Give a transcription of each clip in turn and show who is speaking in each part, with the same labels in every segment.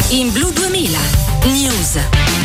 Speaker 1: In Blu 2000 News.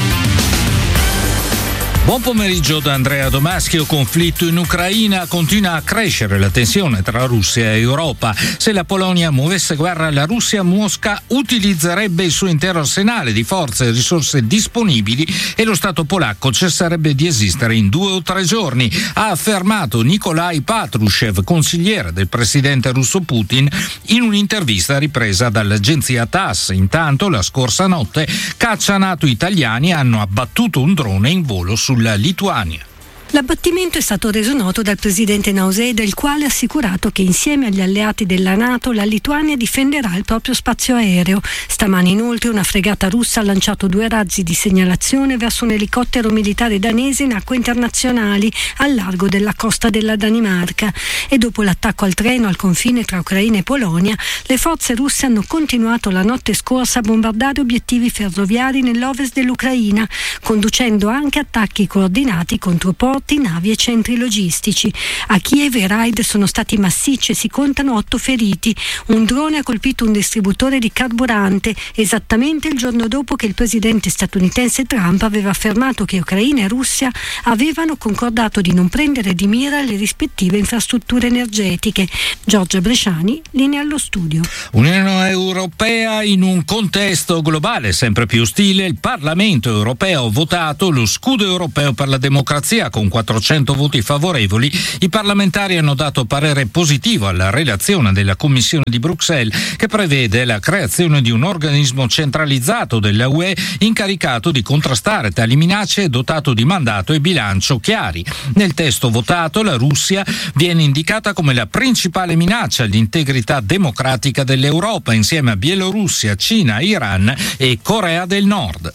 Speaker 2: Buon pomeriggio da Andrea Domaschio. Conflitto in Ucraina, continua a crescere la tensione tra Russia e Europa. Se la Polonia muovesse guerra alla Russia, Mosca utilizzerebbe il suo intero arsenale di forze e risorse disponibili e lo Stato polacco cesserebbe di esistere in 2 o 3 giorni, ha affermato Nikolai Patrushev, consigliere del presidente russo Putin, in un'intervista ripresa dall'agenzia TASS. Intanto, la scorsa notte, caccia NATO italiani hanno abbattuto un drone in volo sulla Lituania.
Speaker 3: L'abbattimento è stato reso noto dal presidente Nausėda, il quale ha assicurato che insieme agli alleati della NATO la Lituania difenderà il proprio spazio aereo. Stamani inoltre una fregata russa ha lanciato 2 razzi di segnalazione verso un elicottero militare danese in acque internazionali al largo della costa della Danimarca. E dopo l'attacco al treno al confine tra Ucraina e Polonia, le forze russe hanno continuato la notte scorsa a bombardare obiettivi ferroviari nell'ovest dell'Ucraina, conducendo anche attacchi coordinati contro porti, navi e centri logistici. A Kiev i raid sono stati massicci e si contano 8 feriti. Un drone ha colpito un distributore di carburante esattamente il giorno dopo che il presidente statunitense Trump aveva affermato che Ucraina e Russia avevano concordato di non prendere di mira le rispettive infrastrutture energetiche. Giorgia Bresciani, linea allo studio.
Speaker 2: Unione Europea in un contesto globale sempre più ostile. Il Parlamento europeo ha votato lo scudo europeo per la democrazia con 400 voti favorevoli. I parlamentari hanno dato parere positivo alla relazione della Commissione di Bruxelles, che prevede la creazione di un organismo centralizzato della UE incaricato di contrastare tali minacce e dotato di mandato e bilancio chiari. Nel testo votato la Russia viene indicata come la principale minaccia all'integrità democratica dell'Europa, insieme a Bielorussia, Cina, Iran e Corea del Nord.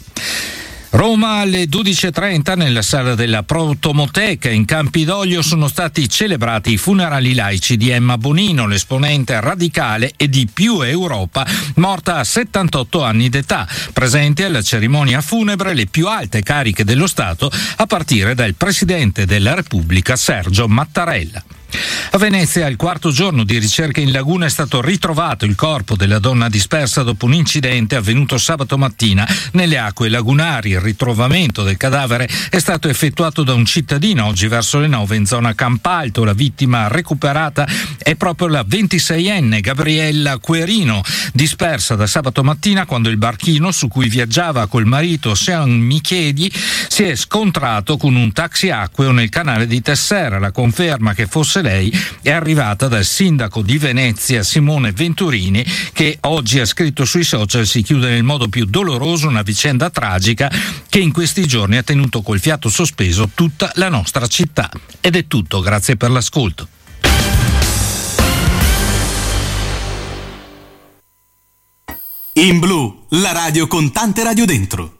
Speaker 2: Roma alle 12.30 nella sala della Protomoteca in Campidoglio sono stati celebrati i funerali laici di Emma Bonino, l'esponente radicale e di Più Europa, morta a 78 anni d'età. Presenti alla cerimonia funebre le più alte cariche dello Stato, a partire dal Presidente della Repubblica Sergio Mattarella. A Venezia, al 4º giorno di ricerca in laguna, è stato ritrovato il corpo della donna dispersa dopo un incidente avvenuto sabato mattina nelle acque lagunari. Il ritrovamento del cadavere è stato effettuato da un cittadino oggi verso le 9 in zona Campalto. La vittima recuperata è proprio la 26enne Gabriella Querino, dispersa da sabato mattina quando il barchino su cui viaggiava col marito Sean Micheli si è scontrato con un taxi acqueo nel canale di Tessera. La conferma che fosse lei è arrivata dal sindaco di Venezia Simone Venturini, che oggi ha scritto sui social: si chiude nel modo più doloroso una vicenda tragica che in questi giorni ha tenuto col fiato sospeso tutta la nostra città. Ed è tutto, grazie per l'ascolto.
Speaker 4: In Blu, la radio con tante radio dentro.